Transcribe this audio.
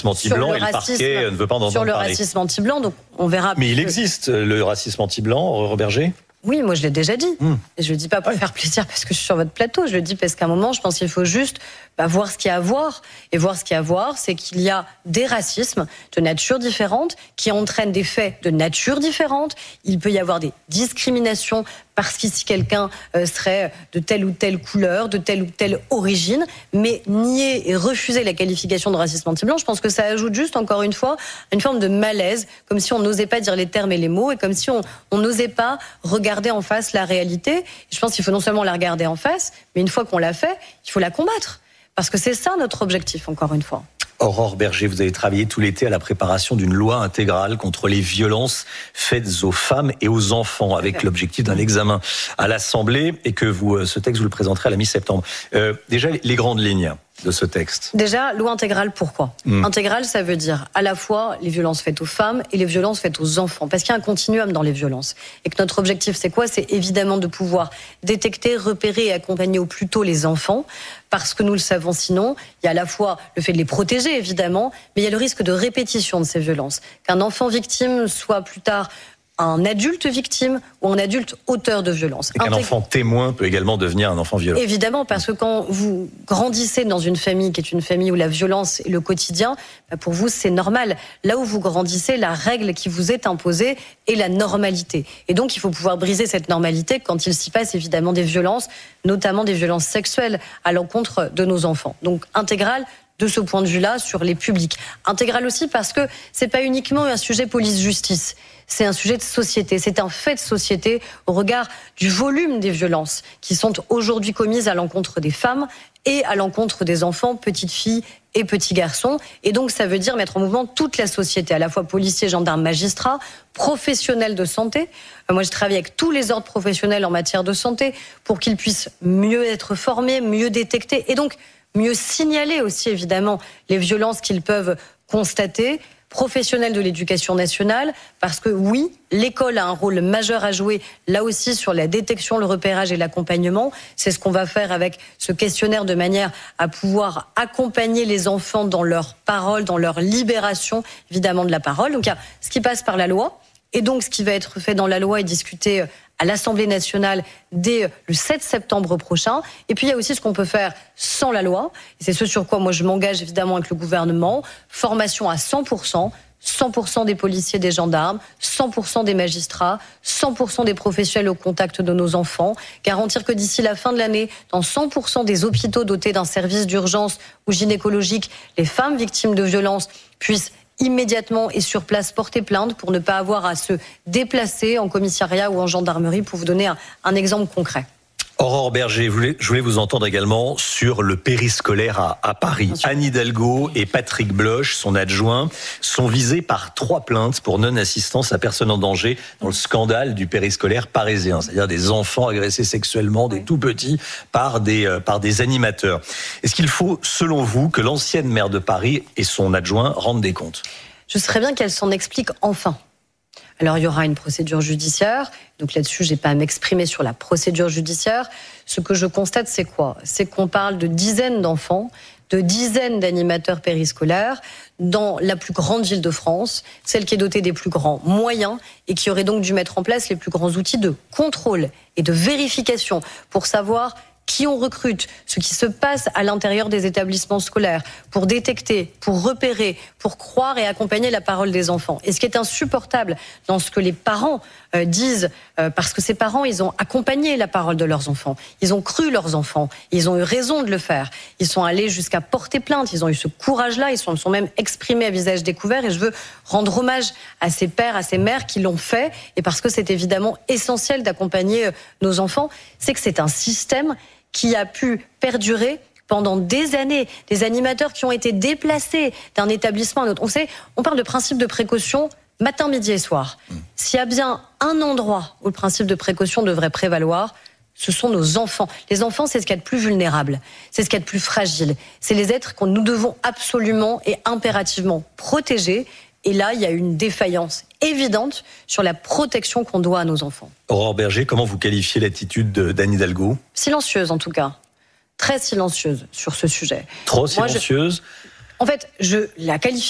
racisme anti-blanc et le parquet ne veut pas en entendre parler. Sur le racisme anti-blanc, donc on verra. Mais il existe le racisme anti-blanc, Aurore Berger ? Oui, moi je l'ai déjà dit. Et je le dis pas pour faire plaisir parce que je suis sur votre plateau. Je le dis parce qu'à un moment, je pense qu'il faut juste voir ce qu'il y a à voir. Et voir ce qu'il y a à voir, c'est qu'il y a des racismes de nature différente qui entraînent des faits de nature différente. Il peut y avoir des discriminations parce qu'ici quelqu'un serait de telle ou telle couleur, de telle ou telle origine. Mais nier et refuser la qualification de racisme anti-blanc, je pense que ça ajoute juste, encore une fois, une forme de malaise, comme si on n'osait pas dire les termes et les mots, et comme si on n'osait pas regarder en face la réalité. Et je pense qu'il faut non seulement la regarder en face, mais une fois qu'on l'a fait, il faut la combattre. Parce que c'est ça notre objectif, encore une fois. Aurore Berger, vous avez travaillé tout l'été à la préparation d'une loi intégrale contre les violences faites aux femmes et aux enfants, avec l'objectif d'un examen à l'Assemblée, et que ce texte, vous le présenterez à la mi-septembre. Déjà, les grandes lignes de ce texte. Déjà, loi intégrale, pourquoi ? Intégrale, ça veut dire à la fois les violences faites aux femmes et les violences faites aux enfants. Parce qu'il y a un continuum dans les violences. Et que notre objectif, c'est quoi ? C'est évidemment de pouvoir détecter, repérer et accompagner au plus tôt les enfants. Parce que nous le savons sinon, il y a à la fois le fait de les protéger, évidemment, mais il y a le risque de répétition de ces violences. Qu'un enfant victime soit plus tard un adulte victime ou un adulte auteur de violence. Et qu'un enfant témoin peut également devenir un enfant violent. Évidemment, parce que quand vous grandissez dans une famille qui est une famille où la violence est le quotidien, pour vous, c'est normal. Là où vous grandissez, la règle qui vous est imposée est la normalité. Et donc, il faut pouvoir briser cette normalité quand il s'y passe évidemment des violences, notamment des violences sexuelles à l'encontre de nos enfants. Donc, intégrale, de ce point de vue-là, sur les publics. Intégrale aussi parce que c'est pas uniquement un sujet police-justice. C'est un sujet de société, c'est un fait de société au regard du volume des violences qui sont aujourd'hui commises à l'encontre des femmes et à l'encontre des enfants, petites filles et petits garçons. Et donc ça veut dire mettre en mouvement toute la société, à la fois policiers, gendarmes, magistrats, professionnels de santé. Moi je travaille avec tous les ordres professionnels en matière de santé pour qu'ils puissent mieux être formés, mieux détecter et donc mieux signaler aussi évidemment les violences qu'ils peuvent constater. Professionnels de l'éducation nationale, parce que oui, l'école a un rôle majeur à jouer, là aussi, sur la détection, le repérage et l'accompagnement. C'est ce qu'on va faire avec ce questionnaire de manière à pouvoir accompagner les enfants dans leur parole, dans leur libération, évidemment, de la parole. Donc, il y a ce qui passe par la loi, et donc ce qui va être fait dans la loi et discuté à l'Assemblée nationale dès le 7 septembre prochain. Et puis il y a aussi ce qu'on peut faire sans la loi. Et c'est ce sur quoi moi je m'engage évidemment avec le gouvernement. Formation à 100%. 100% des policiers, des gendarmes, 100% des magistrats, 100% des professionnels au contact de nos enfants. Garantir que d'ici la fin de l'année, dans 100% des hôpitaux dotés d'un service d'urgence ou gynécologique, les femmes victimes de violences puissent immédiatement et sur place porter plainte pour ne pas avoir à se déplacer en commissariat ou en gendarmerie, pour vous donner un exemple concret. Aurore Berger, je voulais vous entendre également sur le périscolaire à Paris. Anne Hidalgo et Patrick Bloch, son adjoint, sont visés par 3 plaintes pour non-assistance à personne en danger dans le scandale du périscolaire parisien. C'est-à-dire des enfants agressés sexuellement, des tout petits, par des animateurs. Est-ce qu'il faut, selon vous, que l'ancienne maire de Paris et son adjoint rendent des comptes ? Je serais bien qu'elle s'en explique enfin. Alors, il y aura une procédure judiciaire. Donc là-dessus, j'ai pas à m'exprimer sur la procédure judiciaire. Ce que je constate, c'est quoi ? C'est qu'on parle de dizaines d'enfants, de dizaines d'animateurs périscolaires dans la plus grande ville de France, celle qui est dotée des plus grands moyens et qui aurait donc dû mettre en place les plus grands outils de contrôle et de vérification pour savoir qui on recrute, ce qui se passe à l'intérieur des établissements scolaires, pour détecter, pour repérer, pour croire et accompagner la parole des enfants. Et ce qui est insupportable dans ce que les parents disent, parce que ces parents, ils ont accompagné la parole de leurs enfants, ils ont cru leurs enfants, ils ont eu raison de le faire, ils sont allés jusqu'à porter plainte, ils ont eu ce courage-là, ils sont même exprimés à visage découvert, et je veux rendre hommage à ces pères, à ces mères qui l'ont fait, et parce que c'est évidemment essentiel d'accompagner nos enfants, c'est que c'est un système qui a pu perdurer pendant des années, des animateurs qui ont été déplacés d'un établissement à un autre. On parle de principe de précaution matin, midi et soir. S'il y a bien un endroit où le principe de précaution devrait prévaloir, ce sont nos enfants. Les enfants, c'est ce qu'il y a de plus vulnérable, c'est ce qu'il y a de plus fragile. C'est les êtres que nous devons absolument et impérativement protéger. Et là, il y a une défaillance évidente sur la protection qu'on doit à nos enfants. Aurore Berger, comment vous qualifiez l'attitude d'Anne Hidalgo ? Silencieuse en tout cas. Très silencieuse sur ce sujet. Trop silencieuse ? En fait, je la qualifie